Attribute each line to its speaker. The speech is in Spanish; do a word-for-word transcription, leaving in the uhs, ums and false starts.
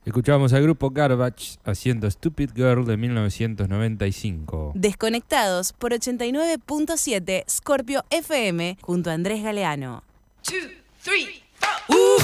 Speaker 1: Escuchamos al grupo Garbage haciendo Stupid Girl de mil novecientos noventa y cinco.
Speaker 2: Desconectados por ochenta y nueve punto siete Scorpio F M junto a Andrés Galeano.
Speaker 3: Two, three.